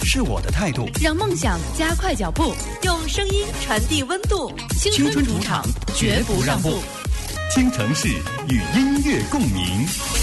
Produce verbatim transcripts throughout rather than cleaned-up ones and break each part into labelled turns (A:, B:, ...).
A: 是我的态度，
B: 让梦想加快脚步，用声音传递温度。青春主场，绝不让步。
C: 青城市与音乐共鸣。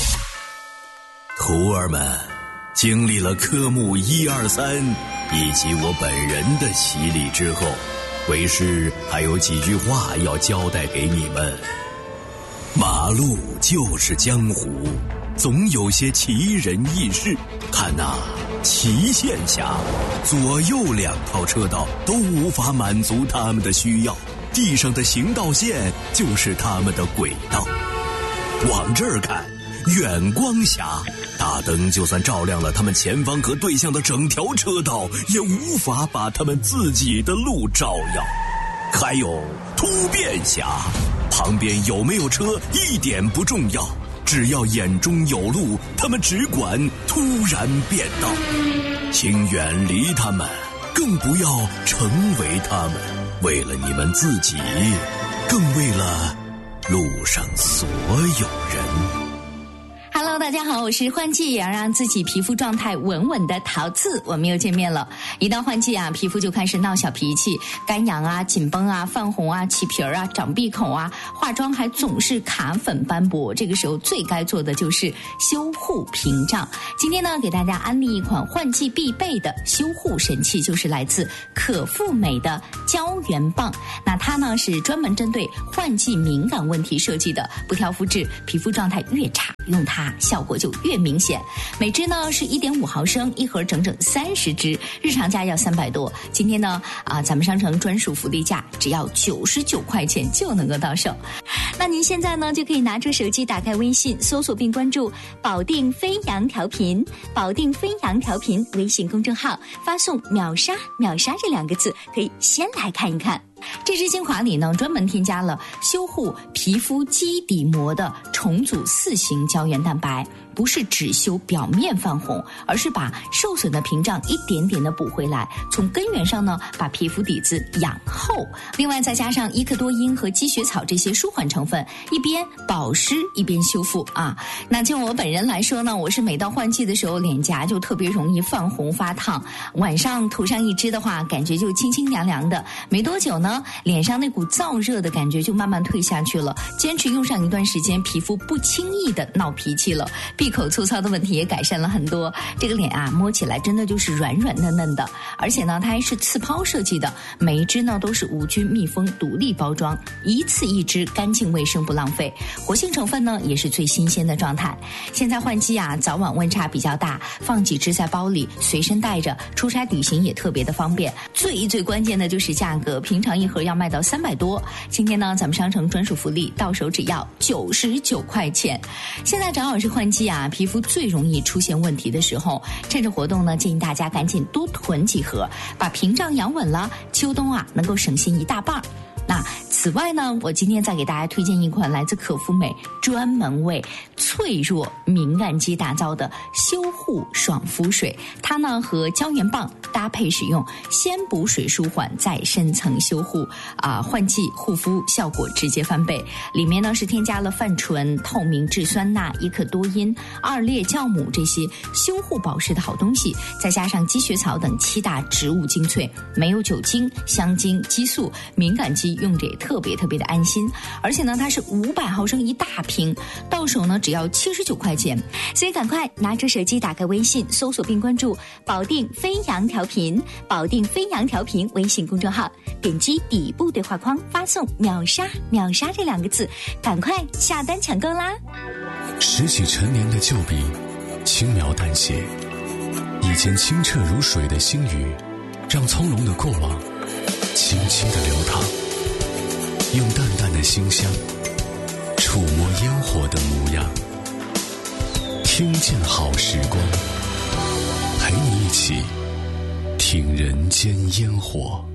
D: 徒儿们，经历了科目一二三以及我本人的洗礼之后，为师还有几句话要交代给你们。马路就是江湖，总有些奇人异事。看那、啊、齐县峡，左右两套车道都无法满足他们的需要，地上的行道线就是他们的轨道。往这儿看，远光峡，大灯就算照亮了他们前方和对向的整条车道，也无法把他们自己的路照耀。还有突变峡，旁边有没有车一点不重要，只要眼中有路，他们只管突然变道。请远离他们，更不要成为他们，为了你们自己，更为了路上所有人。
E: Hello， 大家好，我是换季也要让自己皮肤状态稳稳的桃子，我们又见面了。一到换季啊，皮肤就开始闹小脾气，干痒啊、紧绷啊、泛红啊、起皮儿啊、长闭口啊，化妆还总是卡粉斑驳。这个时候最该做的就是修护屏障。今天呢，给大家安利一款换季必备的修护神器，就是来自可复美的胶原棒。那它呢是专门针对换季敏感问题设计的，不挑肤质，皮肤状态越差，用它效果就越明显。每支呢是 一点五毫升，一盒整整三十支，日常价要三百多。今天呢啊，咱们商城专属福利价，只要九十九块钱就能够到手。那您现在呢就可以拿出手机，打开微信，搜索并关注保定飞扬调频，保定飞扬调频微信公众号，发送秒杀秒杀这两个字，可以先来看一看。这支精华里呢，专门添加了修护皮肤基底膜的重组四型胶原蛋白，不是只修表面泛红，而是把受损的屏障一点点的补回来，从根源上呢把皮肤底子养厚。另外再加上伊克多因和积雪草这些舒缓成分，一边保湿一边修复啊。那就我本人来说呢，我是每到换季的时候，脸颊就特别容易泛红发烫，晚上涂上一支的话，感觉就清清凉凉的，没多久呢脸上那股燥热的感觉就慢慢退下去了。坚持用上一段时间，皮肤不轻易的闹脾气了，闭口粗糙的问题也改善了很多。这个脸啊，摸起来真的就是软软嫩嫩的，而且呢它还是次抛设计的，每一支呢都是无菌密封独立包装，一次一支，干净卫生不浪费。活性成分呢也是最新鲜的状态。现在换季啊，早晚温差比较大，放几支在包里随身带着，出差旅行也特别的方便。最最关键的就是价格，平常一盒要卖到三百多，今天呢咱们商城专属福利，到手只要九十九块钱。现在正好是换季啊，皮肤最容易出现问题的时候，趁着活动呢，建议大家赶紧多囤几盒，把屏障养稳了，秋冬啊能够省心一大半。那此外呢，我今天再给大家推荐一款来自可复美专门为脆弱敏感肌打造的修护爽肤水，它呢和胶原棒搭配使用，先补水舒缓，再深层修护啊、呃，换季护肤效果直接翻倍。里面呢是添加了泛醇、透明质酸钠、伊可多因、二裂酵母这些修护保湿的好东西，再加上积雪草等七大植物精粹，没有酒精、香精、激素，敏感肌用着也特别特别的安心。而且呢它是五百毫升一大瓶，到手呢只要七十九块钱。所以赶快拿出手机，打开微信，搜索并关注保定飞扬调频，保定飞扬调频微信公众号，点击底部对话框，发送秒杀秒杀这两个字，赶快下单抢购啦。
F: 拾起陈年的旧笔，轻描淡写，以前清澈如水的星宇，让从容的过往轻轻的流淌，用淡淡的馨香触摸烟火的模样，听见好时光，陪你一起听人间烟火。